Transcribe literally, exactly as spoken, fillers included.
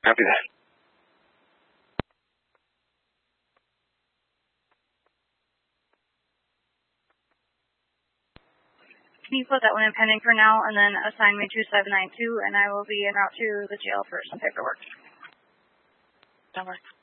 Copy that. Can you put that one in pending for now and then assign me two seven nine two, and I will be en route to the jail for some paperwork. That works.